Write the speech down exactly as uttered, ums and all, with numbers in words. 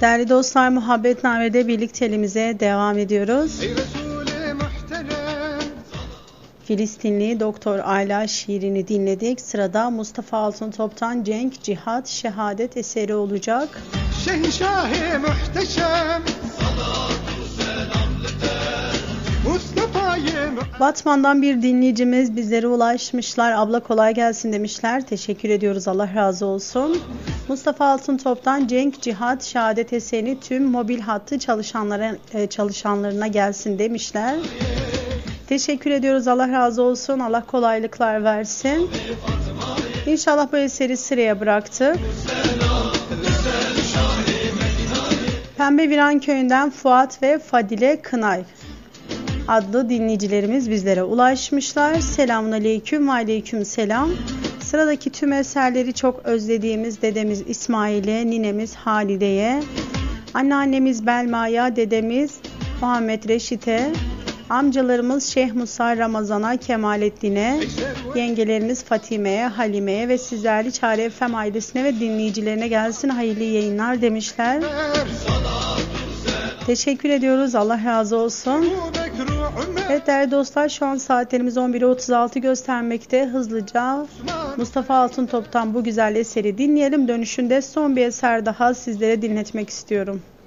Değerli dostlar, Muhabbetname'de birlikteliğimize devam ediyoruz. Filistinli Doktor Ayla şiirini dinledik. Sırada Mustafa Altıntop'tan Cenk, Cihat, Şehadet eseri olacak. Şehşâh-ı muhteşem, Batman'dan bir dinleyicimiz bizlere ulaşmışlar. Abla kolay gelsin demişler. Teşekkür ediyoruz. Allah razı olsun. Mustafa Altıntop'tan Cenk, Cihat, Şehadet eserini tüm mobil hattı çalışanlara, çalışanlarına gelsin demişler. Teşekkür ediyoruz. Allah razı olsun. Allah kolaylıklar versin. İnşallah bu eseri sıraya bıraktık. Pembe Viran Köyü'nden Fuat ve Fadile Kınay adlı dinleyicilerimiz bizlere ulaşmışlar. Selamun aleyküm ve aleyküm selam. Sıradaki tüm eserleri çok özlediğimiz dedemiz İsmail'e, ninemiz Halide'ye, anneannemiz Belma'ya, dedemiz Muhammed Reşit'e, amcalarımız Şeyh Musa Ramazan'a, Kemalettin'e, yengelerimiz Fatime'ye, Halime'ye ve sizlerli Çare F M ailesine ve dinleyicilerine gelsin hayırlı yayınlar demişler. Teşekkür ediyoruz. Allah razı olsun. Evet değerli dostlar, şu an saatlerimiz on biri otuz altı göstermekte. Hızlıca Mustafa Altıntop'tan bu güzel eseri dinleyelim. Dönüşünde son bir eser daha sizlere dinletmek istiyorum.